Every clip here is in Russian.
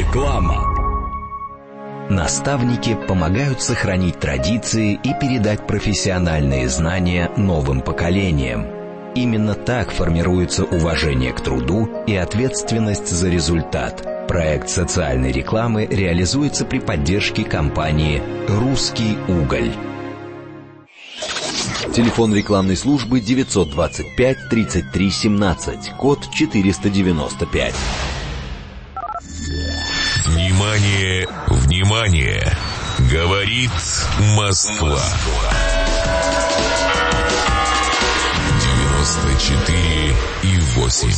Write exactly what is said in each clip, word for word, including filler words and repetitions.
Реклама. Наставники помогают сохранить традиции и передать профессиональные знания новым поколениям. Именно так формируется уважение к труду и ответственность за результат. Проект социальной рекламы реализуется при поддержке компании «Русский уголь». Телефон рекламной службы девятьсот двадцать пять тридцать три семнадцать, код четыреста девяносто пять. Внимание, внимание! Говорит Москва. девяносто четыре и восемь.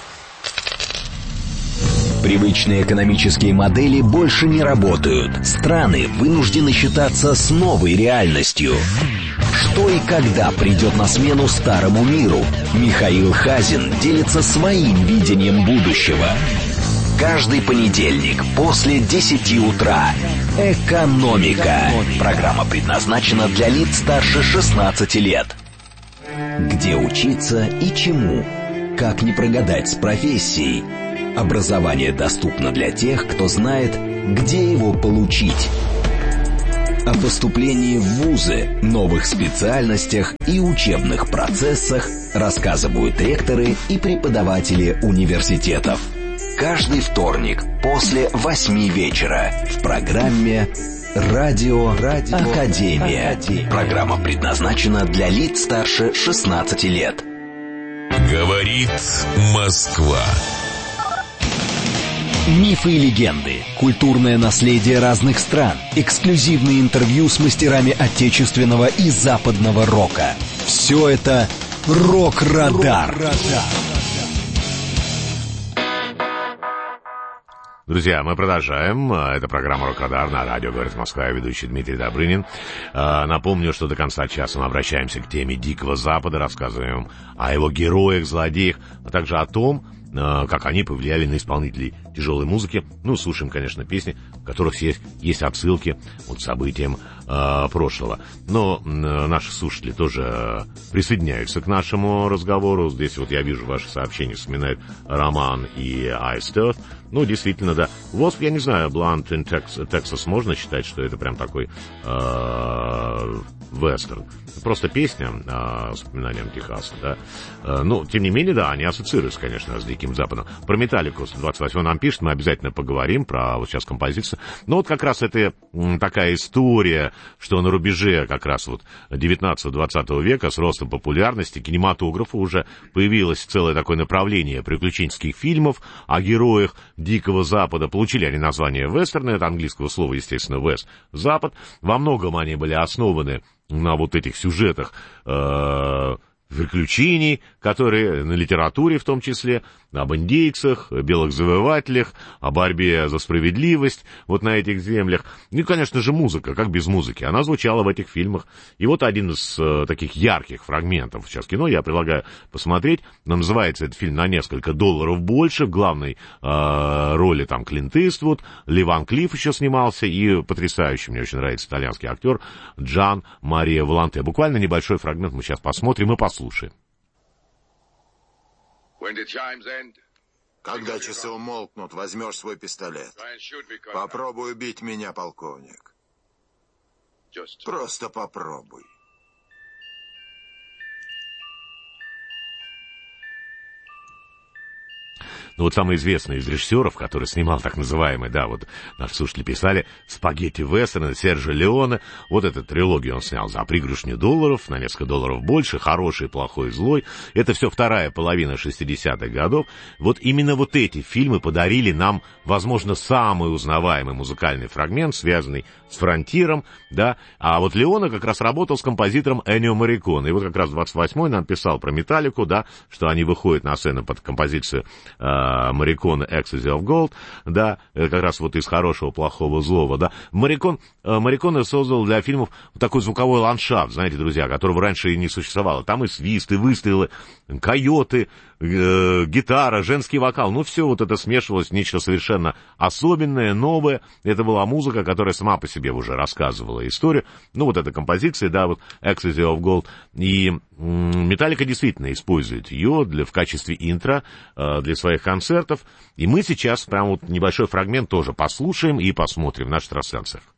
Привычные экономические модели больше не работают. Страны вынуждены считаться с новой реальностью. Что и когда придет на смену старому миру? Михаил Хазин делится своим видением будущего. Каждый понедельник после десяти утра. «Экономика». Программа предназначена для лиц старше шестнадцати лет. Где учиться и чему? Как не прогадать с профессией? Образование доступно для тех, кто знает, где его получить. О поступлении в вузы, новых специальностях и учебных процессах рассказывают ректоры и преподаватели университетов. Каждый вторник после восьми вечера в программе «Радио, Радио Академия». Академия. Программа предназначена для лиц старше шестнадцати лет. Говорит Москва. Мифы и легенды, культурное наследие разных стран, эксклюзивные интервью с мастерами отечественного и западного рока. Все это «Рок-Радар». Друзья, мы продолжаем. Это программа «Рок-Радар» на радио «Говорит Москва». Я ведущий Дмитрий Добрынин. Напомню, что до конца часа мы обращаемся к теме Дикого Запада, рассказываем о его героях, злодеях, а также о том, как они повлияли на исполнителей тяжелой музыки. Ну, слушаем, конечно, песни, в которых есть, есть отсылки вот, к событиям э, прошлого. Но э, наши слушатели тоже присоединяются к нашему разговору. Здесь вот я вижу ваши сообщения, вспоминают Роман и Iced Earth. Ну, действительно, да. Вот, я не знаю, Blunt in Texas можно считать, что это прям такой э, вестерн. Просто песня э, с упоминанием Техаса, да. Э, ну, тем не менее, да, они ассоциируются, конечно, с Диким Западом. Про Металлику сто двадцать восемь нам пишет, мы обязательно поговорим про вот сейчас композицию. Но вот как раз это м, такая история, что на рубеже как раз вот девятнадцатого-двадцатого века с ростом популярности кинематографа уже появилось целое такое направление приключенческих фильмов о героях Дикого Запада. Получили они название вестерна, это английского слова, естественно, вест, запад. Во многом они были основаны на вот этих сюжетах э, приключений, которые на литературе в том числе, об индейцах, белых завоевателях, о борьбе за справедливость вот на этих землях. Ну и, конечно же, музыка, как без музыки. Она звучала в этих фильмах. И вот один из э, таких ярких фрагментов сейчас кино я предлагаю посмотреть. Называется этот фильм «На несколько долларов больше». В главной э, роли там Клинт Иствуд, Ли Ван Клифф еще снимался, и потрясающий, мне очень нравится итальянский актер Джан Мария Воланте. Буквально небольшой фрагмент мы сейчас посмотрим и послушаем. Когда часы умолкнут, возьмешь свой пистолет. Попробуй убить меня, полковник. Просто попробуй. Ну, вот самый известный из режиссеров, который снимал так называемый, да, вот наши слушатели писали, спагетти-вестерн, Серджио Леоне. Вот эту трилогию он снял за пригоршню долларов, на несколько долларов больше, хороший, плохой, злой. Это все вторая половина шестидесятых годов. Вот именно вот эти фильмы подарили нам, возможно, самый узнаваемый музыкальный фрагмент, связанный с фронтиром, да. А вот Леоне как раз работал с композитором Эннио Морриконе. И вот как раз двадцать восьмой нам писал про Металлику, да, что они выходят на сцену под композицию Морриконе «Ecstasy of Gold», да, как раз вот из «Хорошего, плохого, злого», да. Морриконе, Морриконе создал для фильмов такой звуковой ландшафт, знаете, друзья, которого раньше и не существовало. Там и свист, и выстрелы, койоты, э, гитара, женский вокал, ну, все вот это смешивалось в нечто совершенно особенное, новое. Это была музыка, которая сама по себе уже рассказывала историю. Ну, вот эта композиция, да, вот «Ecstasy of Gold». И Металлика действительно использует ее для, в качестве интро э, для своих концертов. И мы сейчас прям вот небольшой фрагмент тоже послушаем и посмотрим в наших трансляциях.